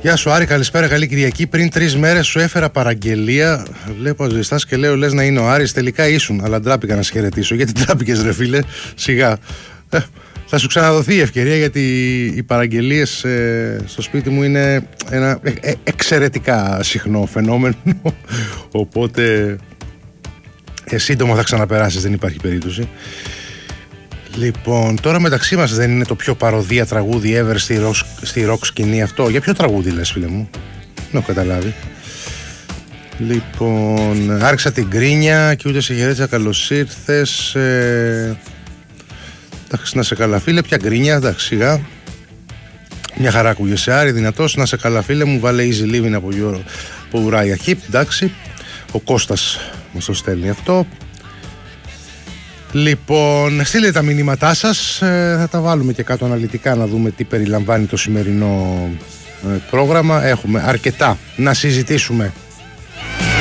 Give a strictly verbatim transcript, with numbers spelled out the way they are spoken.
Γεια σου Άρη, καλησπέρα, καλή Κυριακή. Πριν τρεις μέρες σου έφερα παραγγελία. Βλέπω ζεστάς και λέω λες να είναι ο Άρης. Τελικά ήσουν, αλλά ντράπηκα να σε χαιρετήσω. Γιατί ντράπηκες ρε φίλε, σιγά. Ε, θα σου ξαναδοθεί η ευκαιρία, γιατί οι παραγγελίες ε, στο σπίτι μου είναι ένα ε, ε, εξαιρετικά συχνό φαινόμενο. Οπότε ε, σύντομα θα ξαναπεράσεις, δεν υπάρχει περίπτωση. Λοιπόν, τώρα μεταξύ μας δεν είναι το πιο παροδία τραγούδι ever στη rock, στη rock σκηνή αυτό? Για ποιο τραγούδι λες φίλε μου? Δεν έχω καταλάβει. Λοιπόν, άρχισα την γκρίνια και ούτε σε χαιρέτησα, καλώς ήρθες. ε, Εντάξει, να σε καλά φίλε, ποια γκρίνια, εντάξει σιγά. Μια χαρά ακούγεσαι Άρη, δυνατός, να σε καλά φίλε μου. Βάλε easy living από, από Ουράγια Χιπ, εντάξει. Ο Κώστας μας το στέλνει αυτό. Λοιπόν, στείλτε τα μηνύματά σας, ε, θα τα βάλουμε και κάτω αναλυτικά να δούμε τι περιλαμβάνει το σημερινό ε, πρόγραμμα. Έχουμε αρκετά να συζητήσουμε.